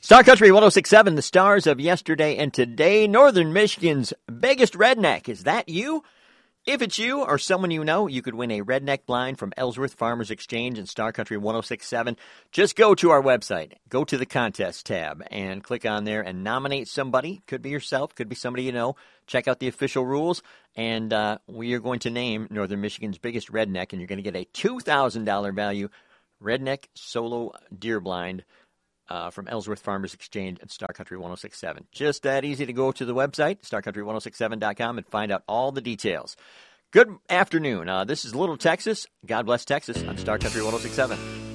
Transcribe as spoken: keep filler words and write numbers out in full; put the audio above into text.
Star Country one oh six point seven, the stars of yesterday and today. Northern Michigan's biggest redneck. Is that you? If it's you or someone you know, you could win a redneck blind from Ellsworth Farmers Exchange and Star Country one oh six point seven. Just go to our website, go to the contest tab, and click on there and nominate somebody. Could be yourself, could be somebody you know. Check out the official rules, and uh, we are going to name Northern Michigan's biggest redneck, and you're going to get a two thousand dollars value redneck solo deer blind Uh, from Ellsworth Farmers Exchange and Star Country one oh six point seven. Just that easy to go to the website, star country one oh six seven dot com, and find out all the details. Good afternoon. Uh, this is Little Texas. God bless Texas on Star Country one oh six point seven.